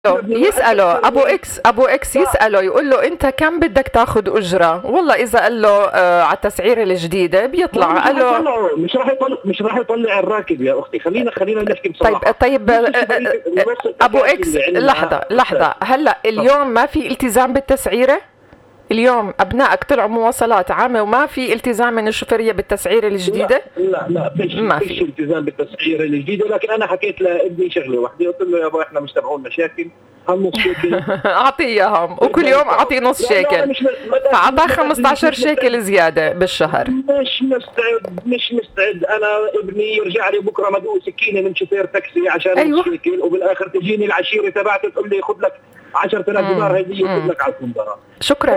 يسأله ابو اكس يسأله يقول له انت كم بدك تاخذ اجرة؟ والله اذا قال له على التسعيره الجديدة بيطلع قال له مش راح يطلع الراكب يا اختي. خلينا نحكي بصراحة. طيب ابو اكس لحظة هلا اليوم ما في التزام بالتسعيرة؟ اليوم ابنائك طلعوا مواصلات عامه وما في التزام من الشوفيريه بالتسعيره الجديده؟ لا فيش التزام بالتسعيره الجديده. لكن انا حكيت لابني شغله واحده، قلت له يابا احنا مش تبعون مشاكل، هالنص شيكل اعطيه اياهم، وكل يوم اعطيه نص شيكل، فاعطاه 15 شيكل زياده بالشهر. مش مستعد انا ابني يرجع لي بكره مدعو سكينه من شوفير تاكسي عشان نص شيكل، وبالاخر تجيني العشيره تبعته تقول لي خذ لك 10,000 دينار هديه وخذ لك على الكمبرة. شكرا.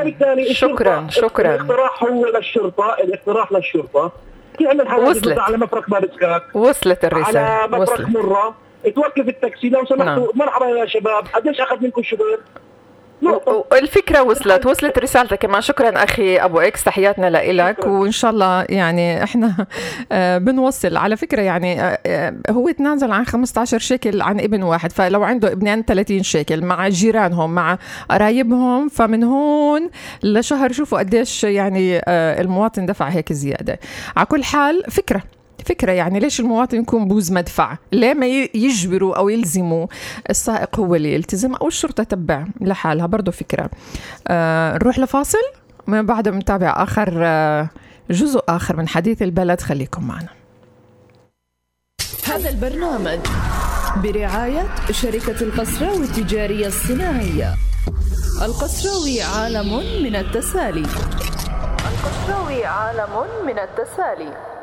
الاقتراح للشرطه تعمل حوادث على مفرق باب سكاك، وصلت الرساله، على مفرق مرة توقف التاكسي لو سمحتوا. مرحبا يا شباب، قديش اخذ منكم الشوفير؟ الفكرة وصلت رسالتك كمان. شكرا أخي أبو إكس، تحياتنا لإلك، وإن شاء الله يعني إحنا بنوصل. على فكرة يعني هو تنازل عن 15 شيكل عن ابن واحد، فلو عنده ابنين 30 شيكل مع جيرانهم مع قرايبهم، فمن هون لشهر شوفوا قديش يعني المواطن دفع هيك زيادة. على كل حال فكرة يعني ليش المواطن يكون بوز مدفع؟ ليه ما يجبروا أو يلزموا السائق هو اللي يلتزم أو الشرطة تبع لحالها؟ برضو فكرة. نروح لفاصل، من بعد نتابع آخر جزء آخر من حديث البلد. خليكم معنا. هذا البرنامج برعاية شركة القسراوي التجارية الصناعية. القسراوي عالم من التسالي.